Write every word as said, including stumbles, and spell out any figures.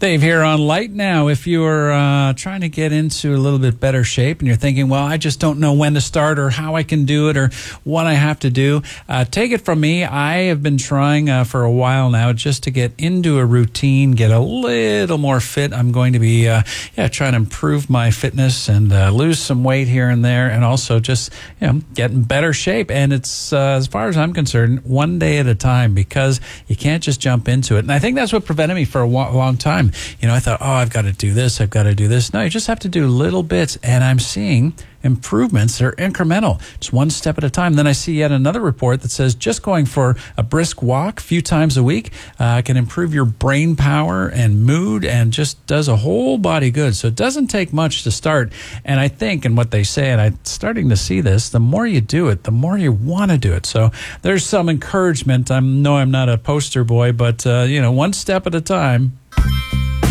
Dave here on Light Now. If you're uh, trying to get into a little bit better shape and you're thinking, well, I just don't know when to start or how I can do it or what I have to do, uh, take it from me. I have been trying uh, for a while now just to get into a routine, get a little more fit. I'm going to be uh, yeah, trying to improve my fitness and uh, lose some weight here and there, and also just you know get in better shape. And it's, uh, as far as I'm concerned, one day at a time, because you can't just jump into it. And I think that's what prevented me for a wa- long time. You know, I thought, oh, I've got to do this, I've got to do this. No, you just have to do little bits, and I'm seeing improvements that are incremental, just one step at a time. Then I see yet another report that says just going for a brisk walk a few times a week uh, can improve your brain power and mood, and just does a whole body good. So it doesn't take much to start. And I think, and what they say, and I'm starting to see this, the more you do it, the more you want to do it. So there's some encouragement. I know I'm not a poster boy, but, uh, you know, one step at a time.